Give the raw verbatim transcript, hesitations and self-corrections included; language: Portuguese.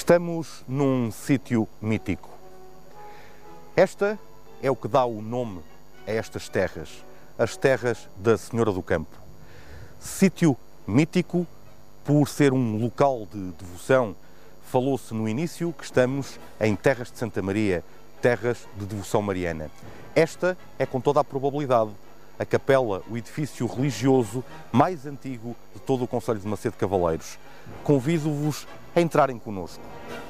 Estamos num sítio mítico. Esta é o que dá o nome a estas terras, as terras da Senhora do Campo. Sítio mítico por ser um local de devoção. Falou-se no início que estamos em terras de Santa Maria, terras de devoção mariana. Esta é, com toda a probabilidade, a capela, o edifício religioso mais antigo de todo o concelho de Macedo Cavaleiros. Convido-vos a entrarem connosco.